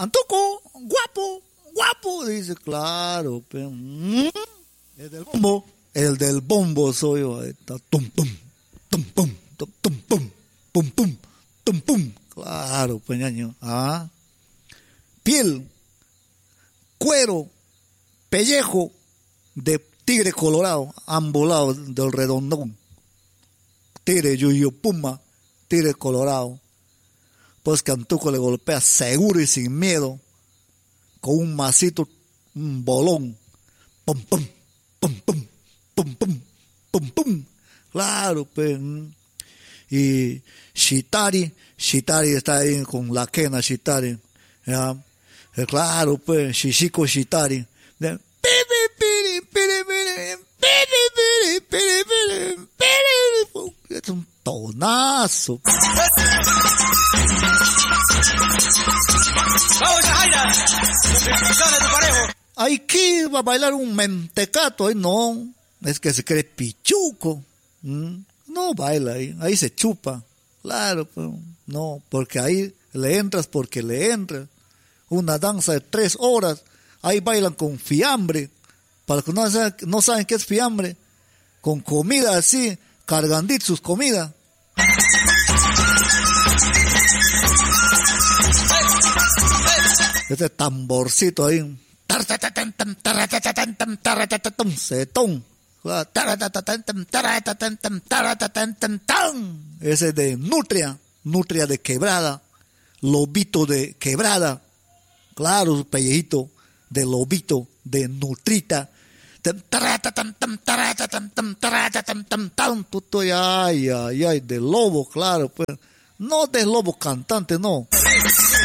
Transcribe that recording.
Antuco, guapo, guapo. Dice, claro, pues, el del bombo. El del bombo soy yo. Ahí está, tum, pum, tum, pum, tum, tum, pum, pum, pum, tum, pum. Claro, pues, ñaño. Ah. Piel, cuero, pellejo de tigre colorado, ambos lados del redondón. Tigre yuyo puma, tigre colorado. Pues que Antuco le golpea seguro y sin miedo, con un masito, un bolón. Pum, pum, pum, pum, pum, pum, pum, pum. Claro, pues. Y Shitari está ahí con la quena Shitari. ¿Ya? Claro, pues, Shishiko Shitari. Es un tonazo. ¡Vamos, Jaira! ¡Dale tu parejo! Aquí va a bailar un mentecato. Ahí no, es que se cree pichuco. No baila ahí se chupa. Claro, pero no, porque ahí le entras porque le entras. Una danza de 3 horas, ahí bailan con fiambre. Para que no saben qué es fiambre, con comida así, cargandit sus comidas. Ese tamborcito ahí, setón. Ese de nutria de quebrada, lobito de quebrada, claro, su pellejito de lobito, de nutrita. Ay, de lobo, claro, pues. No de lobo cantante, no.